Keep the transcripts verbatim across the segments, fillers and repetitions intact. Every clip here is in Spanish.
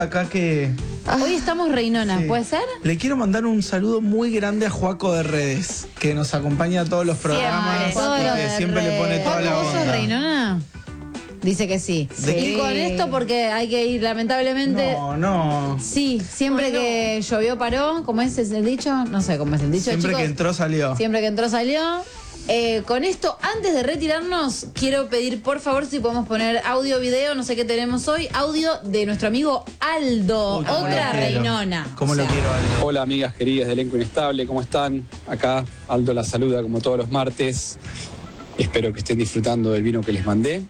Acá que... Hoy estamos reinonas, sí. ¿Puede ser? Le quiero mandar un saludo muy grande a Juaco de Redes, que nos acompaña a todos los programas Siempre, todo y lo que de siempre le pone toda la ¿Vos sos onda. reinona? Dice que sí. ¿De Y qué? con esto porque hay que ir, lamentablemente... No, no. Sí, siempre que llovió paró, ¿cómo es el dicho? No sé cómo es el dicho, Siempre chicos. que entró salió. Siempre que entró salió. Eh, con esto, antes de retirarnos, quiero pedir por favor si podemos poner audio, video, no sé qué tenemos hoy, audio de nuestro amigo Aldo, Uy, cómo otra lo quiero. reinona. ¿Cómo O sea, lo quiero, Aldo? Hola amigas queridas de Elenco Inestable, ¿cómo están? Acá Aldo la saluda como todos los martes. Espero que estén disfrutando del vino que les mandé,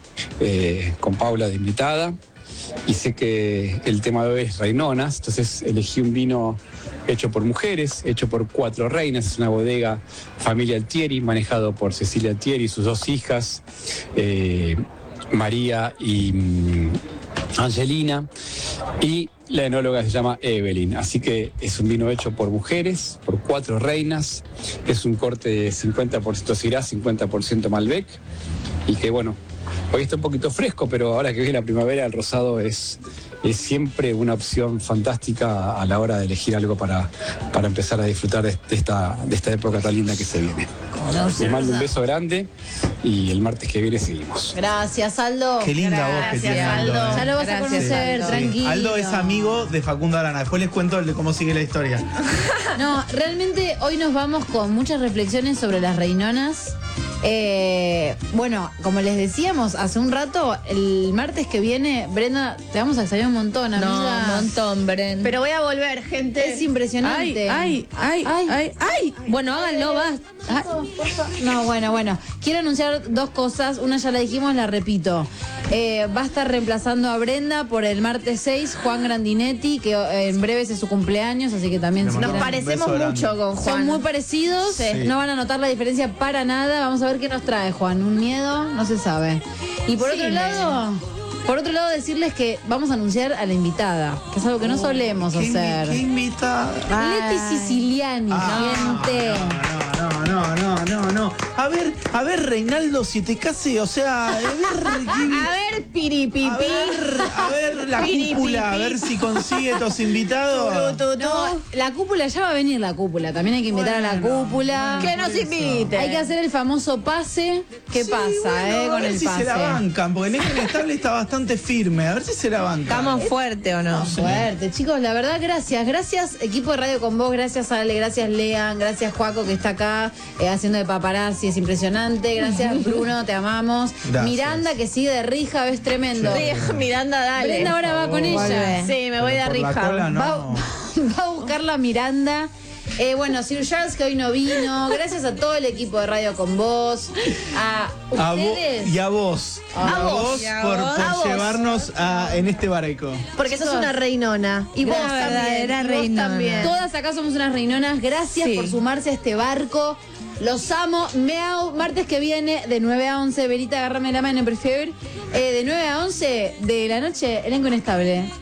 eh, con Paula de invitada. Y sé que el tema de hoy es reinonas, entonces elegí un vino hecho por mujeres, hecho por cuatro reinas. Es una bodega familia Altieri, manejado por Cecilia Altieri y sus dos hijas, eh, María y mm, Angelina. Y la enóloga se llama Evelyn, así que es un vino hecho por mujeres, por cuatro reinas. Es un corte de cincuenta por ciento Syrah, cincuenta por ciento Malbec. Y que bueno, hoy está un poquito fresco, pero ahora que viene la primavera, el rosado es, es siempre una opción fantástica a la hora de elegir algo para, para empezar a disfrutar de esta, de esta época tan linda que se viene. Les mando un beso grande y el martes que viene seguimos. Gracias, Aldo. Qué linda voz que tiene Aldo. Ya ¿eh? lo vas a Gracias, conocer, Aldo. tranquilo. Aldo es amigo de Facundo Arana. Después les cuento el de cómo sigue la historia. No, realmente hoy nos vamos con muchas reflexiones sobre las reinonas. Eh, bueno, como les decíamos hace un rato, el martes que viene, Brenda, te vamos a extrañar un montón, amiga. No, un montón, Bren. Pero voy a volver, gente. Es impresionante. Ay, ay, ay, Ay. ay, ay. Bueno, háganlo, va. Ah, no, bueno, bueno. Quiero anunciar dos cosas. Una ya la dijimos, la repito. Eh, va a estar reemplazando a Brenda por el martes seis, Juan Grandinetti, que eh, en breve es su cumpleaños, así que también Le si mando Nos quieren- un parecemos beso grande. mucho con Juan. son muy parecidos, Sí. no van a notar la diferencia para nada. Vamos a ver qué nos trae Juan. ¿Un miedo? No se sabe. Y por Sí, otro me- lado, por otro lado decirles que vamos a anunciar a la invitada, que es algo que no solemos ¿Qué invi- hacer. ¿Qué invita? Leti Siciliani, Ah, gente. No, no, no, no, no, no. A ver, a ver, Reinaldo, si te case, o sea, a ver, A ver, piripipi. a ver, a ver la cúpula, a ver si consigue tus invitados. No, la cúpula, ya va a venir la cúpula. También hay que invitar a la Bueno, cúpula. Que nos invite. Hay que hacer el famoso pase. ¿Qué Sí, pasa, bueno, eh, a con ver el si pase? se la bancan, porque el eje inestable está bastante firme. A ver si se la bancan. ¿Estamos fuerte o no? Fuerte, chicos, la verdad, gracias. Gracias, equipo de Radio Con Vos, gracias Ale, gracias Lean, gracias Juaco que está acá eh, haciendo de paparazzi, es impresionante. Gracias Bruno, te amamos. Gracias. Miranda que sigue de rija, ves tremendo. Sí, Miranda, dale. Brenda ahora va con favor. ella. Sí, me voy de Pero por la rija. cola, no. Va, va a buscarla a Miranda. Eh, bueno, Sir Charles que hoy no vino. Gracias a todo el equipo de Radio Con Vos. A A vo- ustedes. y a vos. A a vos. vos Y a por, vos. por A vos. llevarnos a, en este barco. Porque sos una reinona. Y vos Una también. verdadera y vos reinona. también. Todas acá somos unas reinonas. Gracias Sí. por sumarse a este barco. Los amo. Meow. Martes que viene, de nueve a once. Verita, agárrame la mano, prefiero. Eh, de nueve a once de la noche, Elenco Inestable.